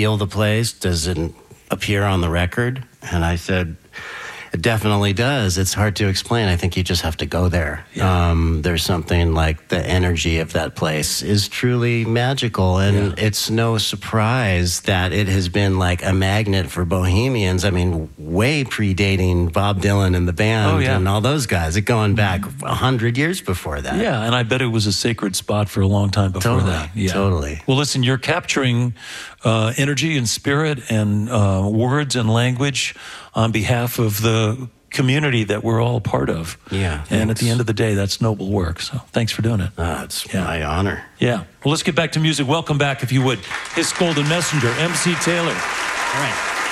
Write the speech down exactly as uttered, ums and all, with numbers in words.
feel the place? Does it appear on the record? And I said, it definitely does. It's hard to explain. I think you just have to go there. Yeah. Um, there's something like the energy of that place is truly magical. And yeah. it's no surprise that it has been like a magnet for bohemians. I mean, way predating Bob Dylan and the band oh, yeah. and all those guys. It going back a hundred years before that. Yeah, and I bet it was a sacred spot for a long time before totally, that. Yeah. Totally. Well, listen, you're capturing uh, energy and spirit and uh, words and language on behalf of the community that we're all a part of. Yeah. And thanks. at the end of the day, that's noble work. So thanks for doing it. Uh, it's yeah. my honor. Yeah. Well, let's get back to music. Welcome back, if you would, His Golden Messenger, M C Taylor. All right.